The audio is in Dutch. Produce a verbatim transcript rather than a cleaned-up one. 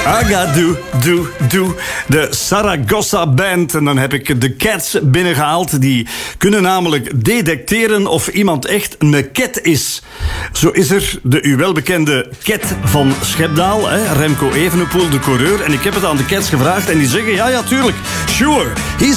Agadoo, doe, doe. De Saragossa Band. En dan heb ik de Cats binnengehaald. Die kunnen namelijk detecteren of iemand echt een cat is. Zo is er de u welbekende Cat van Schepdaal, hè? Remco Evenepoel, de coureur. En ik heb het aan de Cats gevraagd en die zeggen, ja, ja, tuurlijk. Sure, he's